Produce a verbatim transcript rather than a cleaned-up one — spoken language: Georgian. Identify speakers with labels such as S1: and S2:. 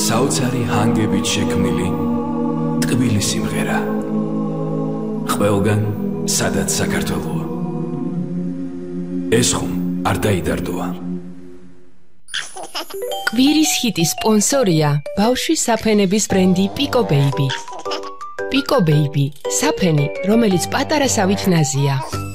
S1: საოცარი ჰანგებით შექმნილი ტკბილი სიმღერა. ყველგან, სადაც საქართველოა. ეს ხომ არ დაიდარდოა.
S2: კვირის ჰიტის სპონსორია ბავშვის საფენების ბრენდი Pico Baby. Pico Baby, საფენი, რომელიც პატარა სავით ნაზია.